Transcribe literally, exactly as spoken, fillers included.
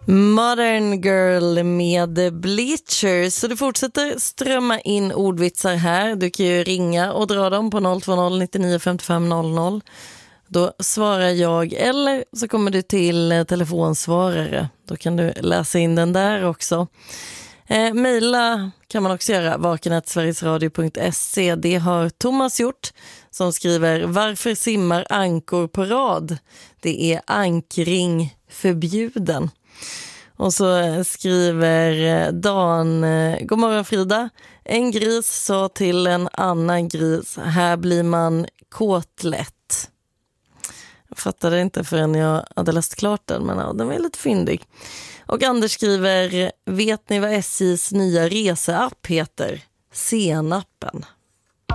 Modern Girl med Bleachers. Så det fortsätter strömma in ordvitsar här. Du kan ju ringa och dra dem på noll två noll nio fem fem noll noll. Då svarar jag, eller så kommer du till telefonsvarare. Då kan du läsa in den där också. Eh, maila kan man också göra, vaken snabel-a sverigesradio punkt se. Det har Thomas gjort, som skriver: varför simmar ankor på rad? Det är ankring förbjuden. Och så skriver Dan: god morgon Frida. En gris sa till en annan gris: här blir man kåtlätt. Jag fattade inte förrän jag hade läst klart den, men ja, den var lite fyndig. Och Anders skriver: vet ni vad S J:s nya reseapp heter? Senappen.